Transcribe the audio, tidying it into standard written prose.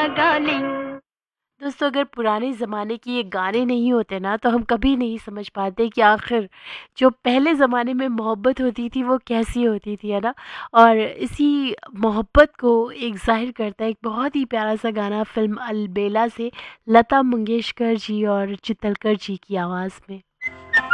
Darling. दोस्तों, अगर पुराने ज़माने के ये गाने नहीं होते ना तो हम कभी नहीं समझ पाते कि आखिर जो पहले ज़माने में मोहब्बत होती थी वो कैसी होती थी, है ना। और इसी मोहब्बत को एक ज़ाहिर करता है एक बहुत ही प्यारा सा गाना फ़िल्म अलबेला से, लता मंगेशकर जी और चित्तलकर जी की आवाज़ में।